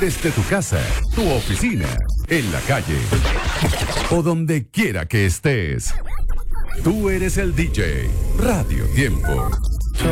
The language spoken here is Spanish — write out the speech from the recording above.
desde tu casa, tu oficina, en la calle o donde quiera que estés. Tú eres el DJ. Radio Tiempo.